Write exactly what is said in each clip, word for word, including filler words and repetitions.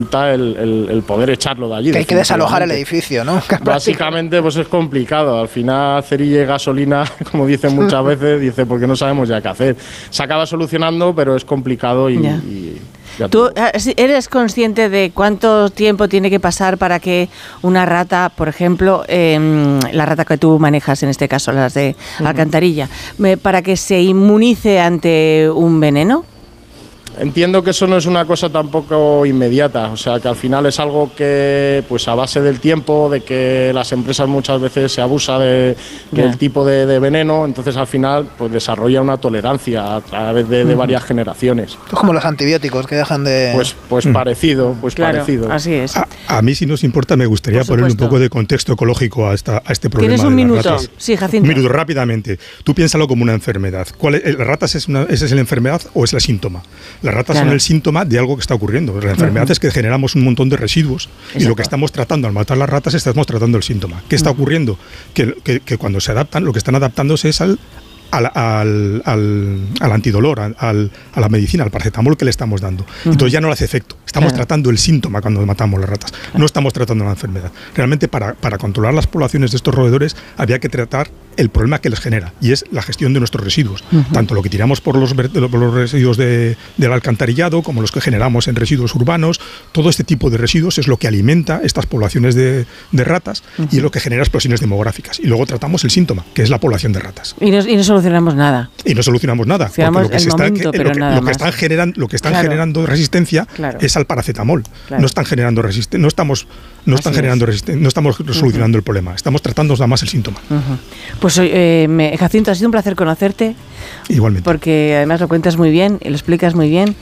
El, el, el poder echarlo de allí. Que hay que desalojar el edificio, ¿no? Básicamente pues es complicado. Al final cerilla y gasolina, como dicen muchas veces, dice porque no sabemos ya qué hacer. Se acaba solucionando, pero es complicado y... Ya. y ya ¿Tú eres consciente de cuánto tiempo tiene que pasar para que una rata, por ejemplo, eh, la rata que tú manejas, en este caso las de uh-huh. alcantarilla, para que se inmunice ante un veneno? Entiendo que eso no es una cosa tampoco inmediata, o sea que al final es algo que pues a base del tiempo, de que las empresas muchas veces se abusa de, yeah. del tipo de, de veneno, entonces al final pues desarrolla una tolerancia a través de, de varias generaciones. Esto es como los antibióticos que dejan de... Pues, pues mm. parecido, pues claro, parecido. Así es. A, a mí si nos importa me gustaría poner un poco de contexto ecológico a, esta, a este problema. ¿Tienes un de minuto? Ratas. Sí, Jacinto. Un minuto, rápidamente. Tú piénsalo como una enfermedad. ¿Cuál es, ¿Las ratas es, una, ¿esa es la enfermedad o es el síntoma? Las ratas claro. son el síntoma de algo que está ocurriendo. La enfermedad uh-huh. es que generamos un montón de residuos. Exacto. Y lo que estamos tratando al matar las ratas estamos tratando el síntoma. ¿Qué está uh-huh. ocurriendo? Que, que, que cuando se adaptan, lo que están adaptándose es al Al, al, al, al antidolor, al, a la medicina, al paracetamol que le estamos dando. Uh-huh. Entonces ya no le hace efecto. Estamos claro. tratando el síntoma cuando matamos las ratas. No estamos tratando la enfermedad. Realmente para, para controlar las poblaciones de estos roedores había que tratar el problema que les genera, y es la gestión de nuestros residuos. Uh-huh. Tanto lo que tiramos por los, por los residuos de, del alcantarillado, como los que generamos en residuos urbanos. Todo este tipo de residuos es lo que alimenta estas poblaciones de, de ratas uh-huh. y es lo que genera explosiones demográficas. Y luego tratamos el síntoma, que es la población de ratas. Y no, y no solucionamos nada. Y no solucionamos nada. Solucionamos porque lo que, el se está, momento, pero lo que, nada lo que más. están generando, lo que están claro. generando resistencia claro. es al paracetamol. Claro. No están generando resistencia, no estamos, no están generando resistencia, no estamos solucionando uh-huh. el problema. Estamos tratando nada más el síntoma. Uh-huh. Pues eh, me, Jacinto, ha sido un placer conocerte. Igualmente. Porque además lo cuentas muy bien, y lo explicas muy bien,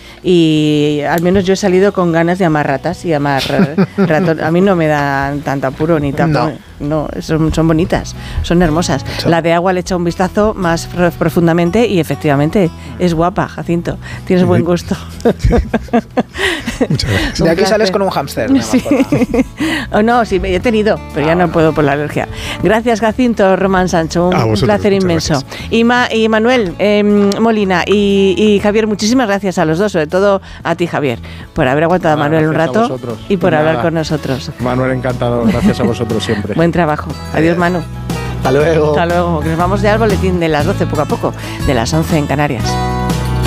y al menos yo he salido con ganas de amar ratas y amar ratos. A mí no me dan tanto apuro ni tampoco. No, no son, son bonitas, son hermosas. Sí. La de agua le echa un vistazo más profundamente y efectivamente es guapa, Jacinto. Tienes buen gusto. Muchas gracias. De aquí sales con un hámster. Sí. Oh, no, sí, he tenido, pero ah, ya no puedo por la alergia. Gracias, Jacinto, Román Sancho. Un, un placer inmenso. Y, Ma, y Manuel eh, Molina y, y Javier, muchísimas gracias a los dos, sobre todo a ti, Javier, por haber aguantado a Manuel un rato y por Nada. hablar con nosotros. Manuel, encantado. Gracias a vosotros siempre. Buen trabajo. Adiós, Manu. Hasta luego. Hasta luego. Que nos vamos ya al boletín de las doce, poco a poco, de las once en Canarias.